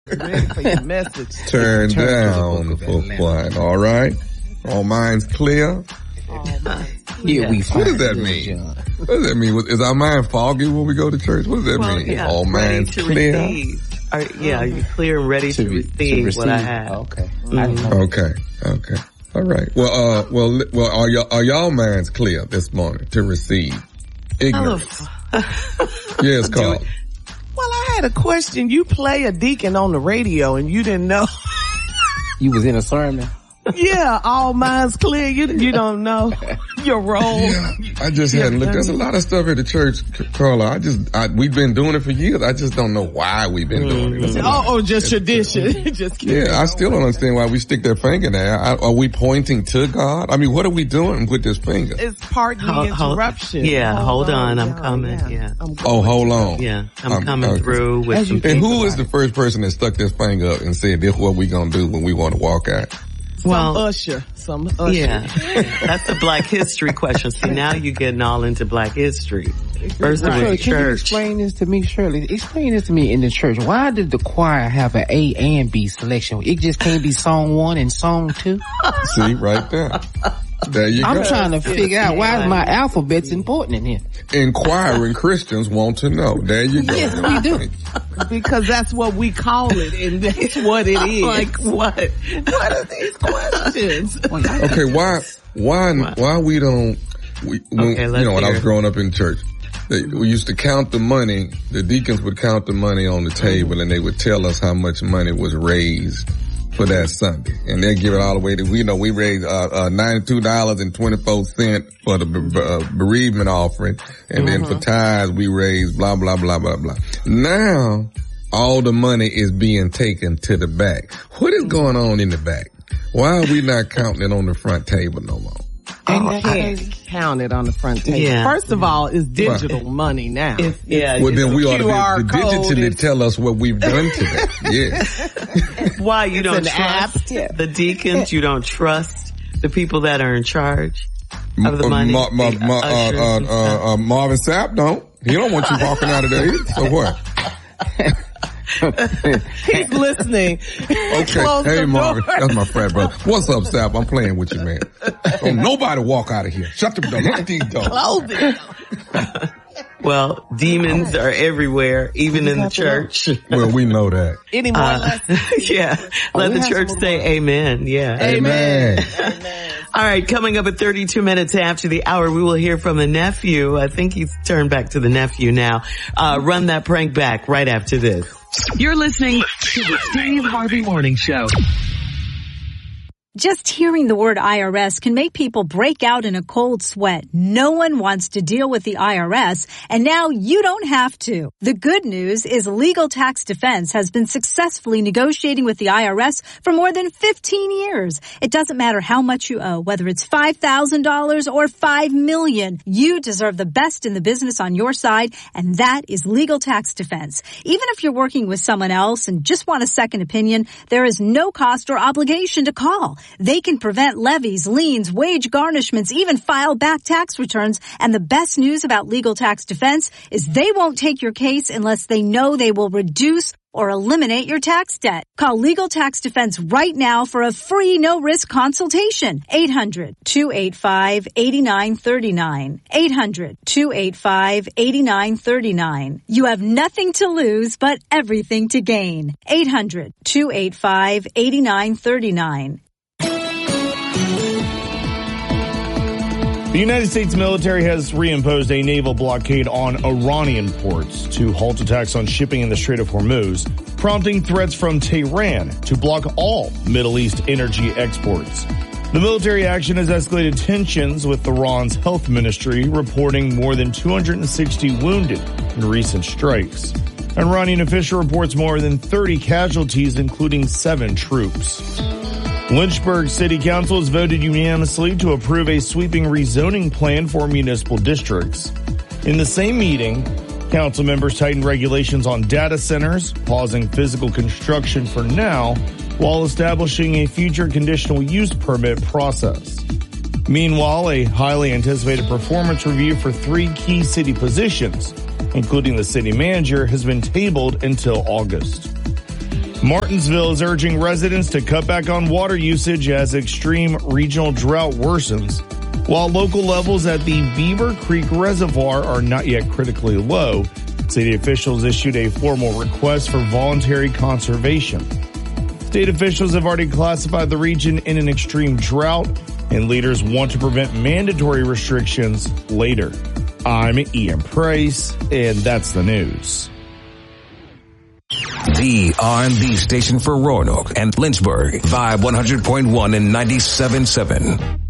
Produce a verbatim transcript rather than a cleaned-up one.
Ready for your message. Turn down for fun, all right? All minds clear? All minds clear. We what does that mean? What does that mean? Is our mind foggy when we go to church? What does that well, mean? Yeah, all minds clear? Are, yeah, are you clear and ready to, to, receive, to receive what I have? Okay. Mm-hmm. Okay, okay. All right. Well, uh, well, well, are y'all, are y'all minds clear this morning to receive ignorance? Yes, Carl. Well, I had a question. You play a deacon on the radio and you didn't know. You was in a sermon? Yeah, all minds clear. You you don't know your role. Yeah, I just hadn't looked. There's a lot of stuff at the church, Carla. I just, I, we've been doing it for years. I just don't know why we've been doing it. Oh, oh, just tradition. Just yeah, I still don't understand why we stick that finger there. I, are we pointing to God? I mean, what are we doing with this finger? It's pardon the interruption. Yeah, hold, hold on, on, I'm coming. Yeah. yeah. I'm oh, hold on. Yeah, I'm, I'm coming okay. through with some. And who is the first person that stuck this finger up and said, "This is what we gonna do when we want to walk out"? Well, some usher, some usher. Yeah, that's the Black History question. See, now you're getting all into Black history. First right. of all, church. Can you explain this to me, Shirley? Explain this to me in the church. Why did the choir have an A and B selection? It just can't be song one and song two? See, right there. There you I'm go. I'm trying to figure out why my alphabet's important in here. Inquiring Christians want to know. There you go. Yes, we do. Because that's what we call it, and that's what it is. Like what? What are these questions? Okay, why, why, why we don't, we, when, okay, you know, when I was it. growing up in church, they, we used to count the money, the deacons would count the money on the table and they would tell us how much money was raised for that Sunday. And they give it all the way to, we know we raised, uh, uh, ninety-two dollars and twenty-four cents for the be- uh, bereavement offering. And mm-hmm. then for tithes, we raised blah, blah, blah, blah, blah. Now, all the money is being taken to the back. What is going on in the back? Why are we not counting it on the front table no more? And you can't count it on the front table. Yeah. First of all, it's digital right. money now. It's, yeah. Well, then we ought to be be digitally is, tell us what we've done today. Yes. Why you it's don't trust app. the deacons? You don't trust the people that are in charge of the money? Ma- ma- ma- uh, uh, uh, uh, Marvin Sapp don't. He don't want you walking out of there either. So what? He's listening. Okay. Hey, Marvin. That's my friend, brother. What's up, Sapp? I'm playing with you, man. Don't nobody walk out of here. Shut the door. Look at these doors. Close it. Well, demons are everywhere, even in the church. Well, we know that. Any more uh, lessons? Yeah. Oh, Let the church say amen. Yeah. Amen. Amen. All right. Coming up at thirty-two minutes after the hour, we will hear from a nephew. I think he's turned back to the nephew now. Uh, run that prank back right after this. You're listening to the Steve Harvey Morning Show. Just hearing the word I R S can make people break out in a cold sweat. No one wants to deal with the I R S, and now you don't have to. The good news is Legal Tax Defense has been successfully negotiating with the I R S for more than fifteen years. It doesn't matter how much you owe, whether it's five thousand dollars or five million dollars. You deserve the best in the business on your side, and that is Legal Tax Defense. Even if you're working with someone else and just want a second opinion, there is no cost or obligation to call. They can prevent levies, liens, wage garnishments, even file back tax returns. And the best news about Legal Tax Defense is they won't take your case unless they know they will reduce or eliminate your tax debt. Call Legal Tax Defense right now for a free no-risk consultation. eight hundred, two eight five, eight nine three nine. eight hundred, two eight five, eight nine three nine. You have nothing to lose but everything to gain. eight hundred, two eight five, eight nine three nine. The United States military has reimposed a naval blockade on Iranian ports to halt attacks on shipping in the Strait of Hormuz, prompting threats from Tehran to block all Middle East energy exports. The military action has escalated tensions, with Iran's health ministry reporting more than two hundred sixty wounded in recent strikes. An Iranian official reports more than thirty casualties, including seven troops. Lynchburg City Council has voted unanimously to approve a sweeping rezoning plan for municipal districts. In the same meeting, council members tightened regulations on data centers, pausing physical construction for now, while establishing a future conditional use permit process. Meanwhile, a highly anticipated performance review for three key city positions, including the city manager, has been tabled until August. Martinsville is urging residents to cut back on water usage as extreme regional drought worsens. While local levels at the Beaver Creek Reservoir are not yet critically low, city officials issued a formal request for voluntary conservation. State officials have already classified the region in an extreme drought, and leaders want to prevent mandatory restrictions later. I'm Ian Price, and that's the news. The R and B station for Roanoke and Lynchburg, Vibe one hundred point one and ninety-seven point seven.